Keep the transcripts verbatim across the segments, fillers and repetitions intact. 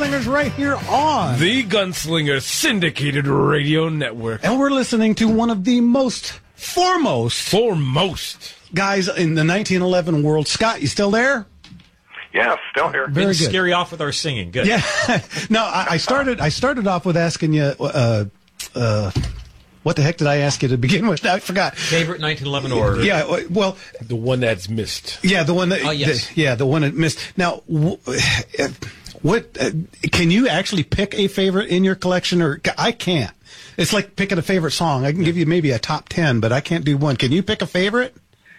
Gunslingers right here on the Gunslinger Syndicated Radio Network. And we're listening to one of the most foremost foremost guys in the nineteen eleven world. Scott, you still there? Yeah, still here. Very Didn't good. scare you off with our singing. Good. Yeah. No, I, I started. I started off with asking you. Uh, uh, what the heck did I ask you to begin with? I forgot. Favorite nineteen eleven or Yeah. Well, the one that's missed. Yeah, the one that. Oh, yes. The, yeah, the one that missed. Now, w- what uh, can you actually pick a favorite in your collection, or I can't? It's like picking a favorite song. I can give you maybe a top ten, but I can't do one. Can you pick a favorite?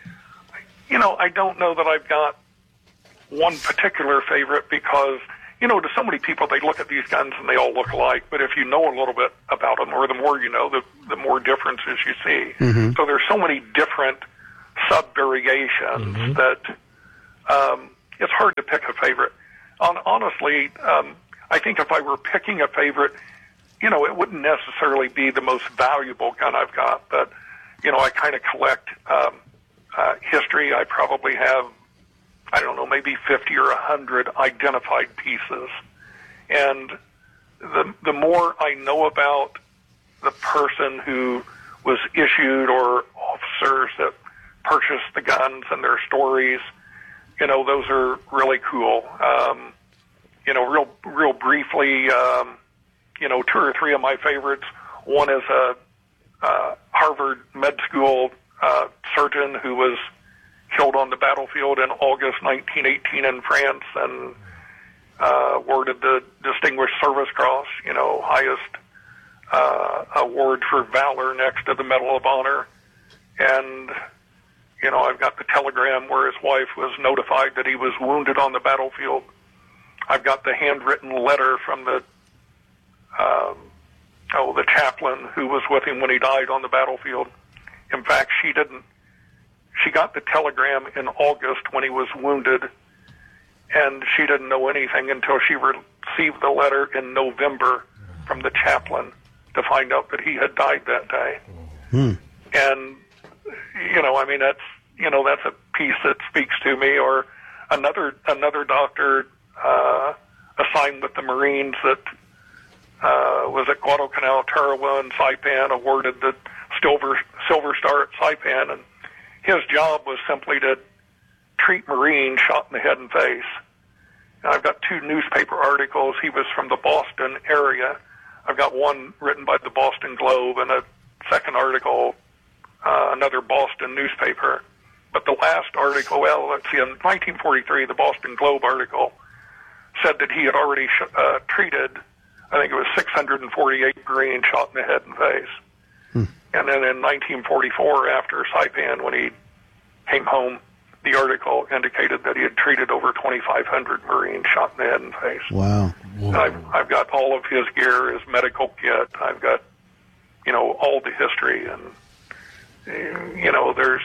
You know, I don't know that I've got one particular favorite because, you know, to so many people, they look at these guns and they all look alike. But if you know a little bit about them, or the more you know, the, the more differences you see. Mm-hmm. So there's so many different sub-variations mm-hmm. that um, it's hard to pick a favorite. On, honestly, um, I think if I were picking a favorite, you know, it wouldn't necessarily be the most valuable gun I've got. But, you know, I kind of collect um, uh, history. I probably have, I don't know, maybe fifty or one hundred identified pieces. And the the more I know about the person who was issued or officers that purchased the guns and their stories, you know, those are really cool. Um, you know, real real briefly, um, you know, two or three of my favorites. One is a uh, Harvard med school uh, surgeon who was killed on the battlefield in August nineteen eighteen in France and uh, awarded the Distinguished Service Cross, you know, highest uh, award for valor next to the Medal of Honor. And, you know, I've got the telegram where his wife was notified that he was wounded on the battlefield. I've got the handwritten letter from the, um, oh, the chaplain who was with him when he died on the battlefield. In fact, she didn't, she got the telegram in August when he was wounded, and she didn't know anything until she received the letter in November from the chaplain to find out that he had died that day. Hmm. And, you know, I mean, that's, you know, that's a piece that speaks to me. Or another, another doctor, uh, assigned with the Marines that, uh, was at Guadalcanal, Tarawa, and Saipan, awarded the Silver, Silver Star at Saipan, and his job was simply to treat Marines shot in the head and face. And I've got two newspaper articles. He was from the Boston area. I've got one written by the Boston Globe and a second article, uh, another Boston newspaper. But the last article, well, let's see, in nineteen forty-three, the Boston Globe article said that he had already sh- uh, treated, I think it was six hundred forty-eight Marines shot in the head and face. Hmm. And then in nineteen forty-four, after Saipan, when he came home, the article indicated that he had treated over twenty-five hundred Marines shot in the head and face. Wow. I've, I've got all of his gear, his medical kit. I've got, you know, all the history. And, you know, there's,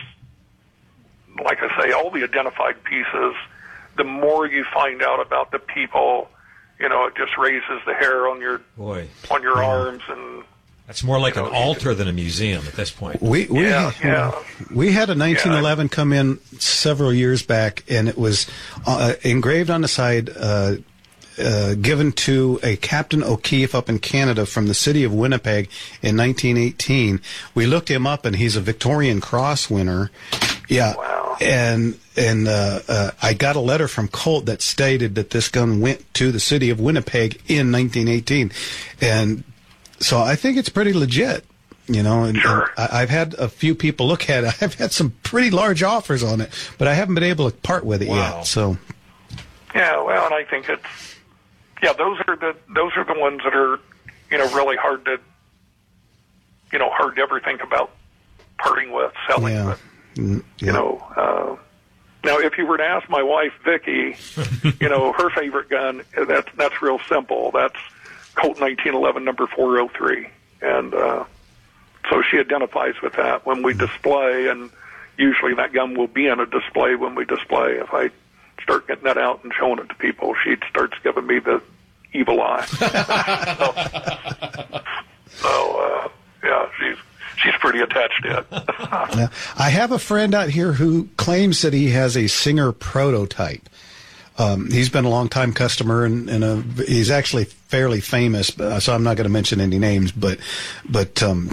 like I say, all the identified pieces. The more you find out about the people, you know, it just raises the hair on your Boy. on your Yeah. arms. And that's more like you an know, altar than a museum at this point. We we Yeah, yeah. we had a nineteen eleven Yeah. come in several years back, and it was uh, engraved on the side, uh, uh, given to a Captain O'Keefe up in Canada from the city of Winnipeg in nineteen eighteen. We looked him up, and he's a Victorian Cross winner. Yeah. Wow. And and uh, uh, I got a letter from Colt that stated that this gun went to the city of Winnipeg in nineteen eighteen, and so I think it's pretty legit, you know. And, Sure. and I, I've had a few people look at it. I've had some pretty large offers on it, but I haven't been able to part with it Wow. yet. So yeah, well, and I think it's yeah, those are the those are the ones that are, you know, really hard to, you know, hard to ever think about parting with, selling yeah, with. Mm, yeah. You know, uh, now if you were to ask my wife Vicki, you know, her favorite gun, that's that's real simple. That's Colt nineteen eleven number four oh three, and uh, so she identifies with that when we display, and usually that gun will be in a display when we display. If I start getting that out and showing it to people, she starts giving me the evil eye. so, so uh, yeah, she's she's pretty attached to it. Yeah. I have a friend out here who claims that he has a Singer prototype. Um, he's been a long-time customer, and, and a, he's actually fairly famous. Uh, so I'm not going to mention any names, but but um,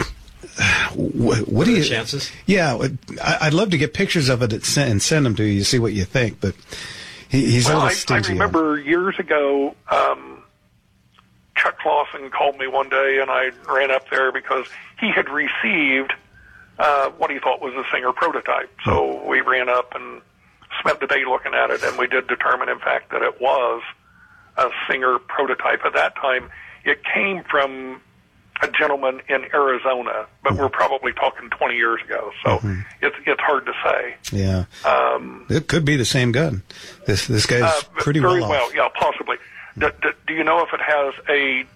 what, what do you? Chances? Yeah, I, I'd love to get pictures of it and send, and send them to you, see what you think. But he, he's well, a little I, stingy. I remember years ago, um, Chuck Clausen called me one day, and I ran up there because he had received uh, what he thought was a Singer prototype. So we ran up and spent the day looking at it, and we did determine, in fact, that it was a Singer prototype. At that time, it came from a gentleman in Arizona, but we're probably talking twenty years ago, so mm-hmm. it's it's hard to say. Yeah, um, it could be the same gun. This this guy's uh, pretty very well, well. off. Yeah, possibly. Do, do, do you know if it has a,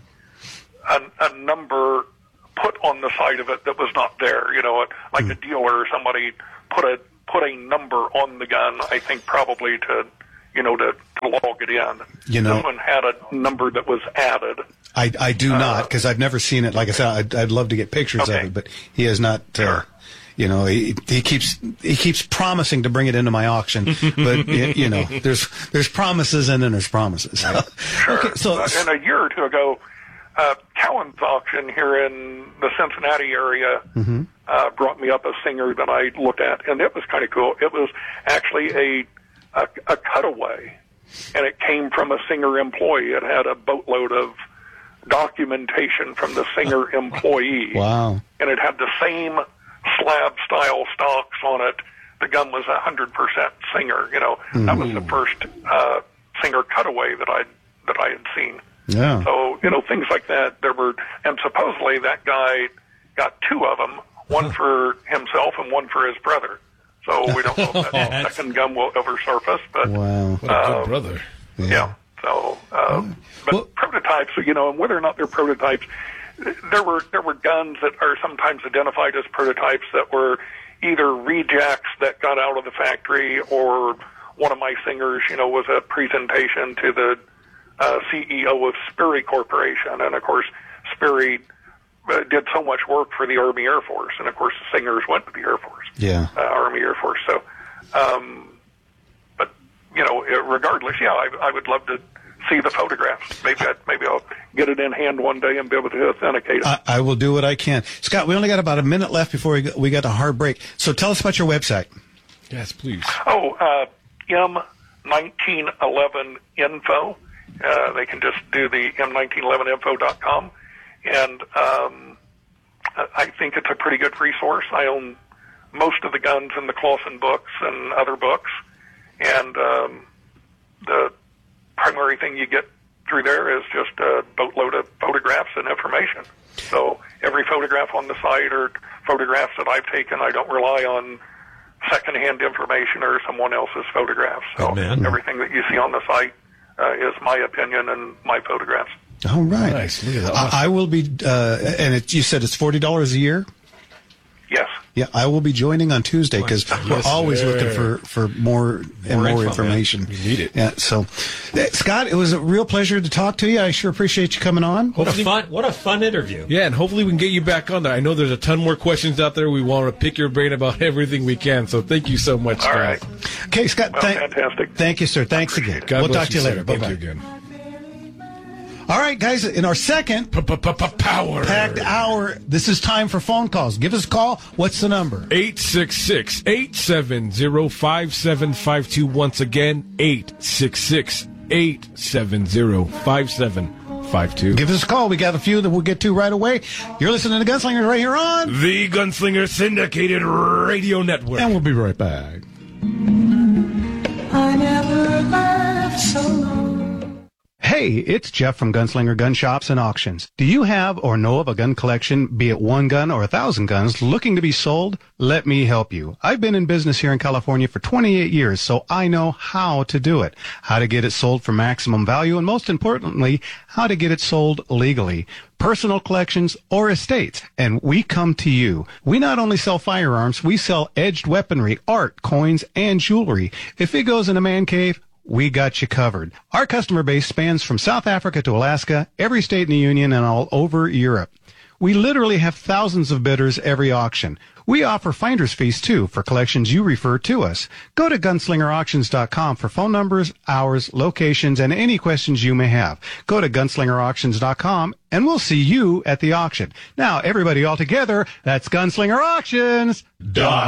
a a number put on the side of it that was not there? You know, like mm. a dealer or somebody put a put a number on the gun. I think probably to you know to, to log it in. You know, this one had a number that was added. I, I do uh, not, because I've never seen it. Like I said, I'd, I'd love to get pictures okay. of it, but he has not. Uh, sure. You know, he, he keeps he keeps promising to bring it into my auction, but you know, there's there's promises and then there's promises. Sure. Okay, so uh, and a year or two ago, uh, Cowan's auction here in the Cincinnati area mm-hmm. uh, brought me up a Singer that I looked at, and it was kind of cool. It was actually a, a a cutaway, and it came from a Singer employee. It had a boatload of documentation from the Singer employee. Wow. And it had the same slab-style stocks on it. The gun was one hundred percent Singer. You know, mm-hmm. that was the first uh, Singer cutaway that I that I had seen. Yeah. So, you know, things like that. There were, and supposedly that guy got two of them, one for himself and one for his brother. So we don't know if that second gun will ever surface. But wow, what a uh, good brother. Yeah. yeah so, uh, but well, prototypes, you know, and whether or not they're prototypes, there were there were guns that are sometimes identified as prototypes that were either rejects that got out of the factory, or one of my Singers, you know, was a presentation to the uh, C E O of Sperry Corporation, and of course Sperry uh, did so much work for the Army Air Force, and of course the Singers went to the Air Force, yeah, uh, Army Air Force. So, um, but you know, regardless, yeah, I, I would love to see the photographs. Maybe I, maybe I'll get it in hand one day and be able to authenticate it. I, I will do what I can. Scott, we only got about a minute left before we got, we got a hard break. So tell us about your website. Yes, please. Oh, uh, M nineteen eleven info. Uh, they can just do the M nineteen eleven info dot com. And um, I think it's a pretty good resource. I own most of the guns in the Clausen books and other books. And um, the primary thing you get through there is just a boatload of photographs and information. So every photograph on the site are photographs that I've taken. I don't rely on secondhand information or someone else's photographs. So everything that you see on the site uh, is my opinion and my photographs. All right. Nice. Look at that. I, I will be, uh, and it, you said it's forty dollars a year? Yes. Yeah, I will be joining on Tuesday because Yes, we're always sir. looking for, for more and more, More info, information. man. We need it. Yeah. So, uh, Scott, it was a real pleasure to talk to you. I sure appreciate you coming on. What a fun, what a fun interview. Yeah, and hopefully we can get you back on there. I know there's a ton more questions out there. We want to pick your brain about everything we can. So thank you so much, All guys. right. Okay, Scott. Well, thank, fantastic. Thank you, sir. Thanks again. God we'll bless talk to you sir. later. Thank Bye-bye. you again. All right, guys, in our second Power. packed hour, this is time for phone calls. Give us a call. What's the number? eight six six, eight seven zero, five seven five two. Once again, eight six six, eight seven zero, five seven five two. Give us a call. We got a few that we'll get to right away. You're listening to Gunslingers right here on The Gunslinger Syndicated Radio Network. And we'll be right back. I never laughed so long. Hey, it's Jeff from Gunslinger Gun Shops and Auctions. Do you have or know of a gun collection, be it one gun or a thousand guns, looking to be sold? Let me help you. I've been in business here in California for twenty-eight years, so I know how to do it. How to get it sold for maximum value, and most importantly, how to get it sold legally. Personal collections or estates, and we come to you. We not only sell firearms, we sell edged weaponry, art, coins, and jewelry. If it goes in a man cave, we got you covered. Our customer base spans from South Africa to Alaska, every state in the Union, and all over Europe. We literally have thousands of bidders every auction. We offer finder's fees, too, for collections you refer to us. Go to gunslinger auctions dot com for phone numbers, hours, locations, and any questions you may have. Go to gunslinger auctions dot com, and we'll see you at the auction. Now, everybody all together, that's Gunslinger Auctions. Dot